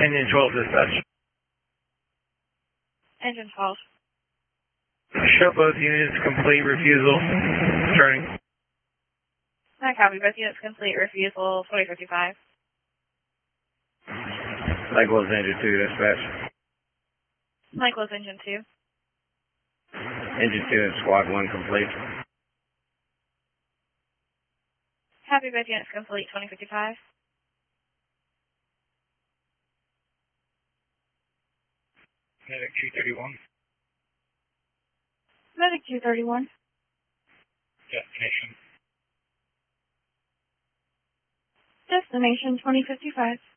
Engine 12 dispatch. Engine 12. Show both units complete refusal. Turning. I copy. Both units complete refusal 2055. Likewise, Engine 2 dispatch. Likewise, Engine 2. Engine 2 and Squad 1 complete. Copy. Both units complete 2055. Medic 231. Medic 231. Destination. Destination 2055.